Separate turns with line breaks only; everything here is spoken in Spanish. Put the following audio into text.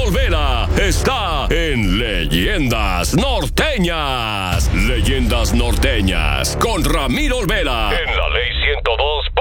Olvera está en Leyendas Norteñas. Leyendas Norteñas con Ramiro Olvera. En la Ley 102.